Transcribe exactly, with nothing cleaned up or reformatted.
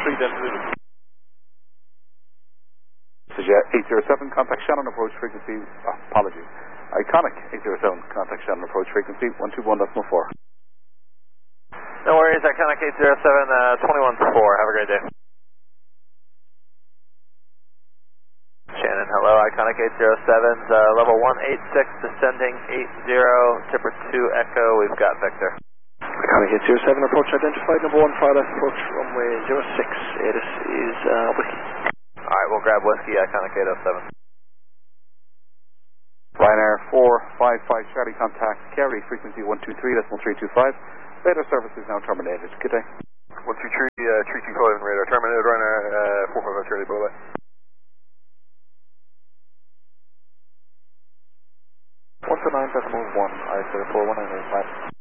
three, Delta Zulu. This is uh, eight zero seven, contact Shannon approach frequency, oh, apologies. Iconic eight zero seven, contact Shannon approach frequency, one two one decimal four. No worries, Iconic eight zero seven, uh, twenty-one four, have a great day. Shannon, hello, Iconic eight zero seven, uh, level one eight six, descending eight zero, Tipper two Echo, we've got Victor. Iconic eight zero seven, approach identified, number one, fire left approach, runway zero six, this is uh, Whiskey. Alright, we'll grab Whiskey, Iconic eight oh seven. Ryanair four five five, Charlie, contact Kerry, frequency one two three decimal three two five. Radar service is now terminated. Good day. one two three, uh, three two five, radar terminated, Ryanair uh, four five five, Charlie, bye-bye. one two nine decimal one, I zero four one nine eight five.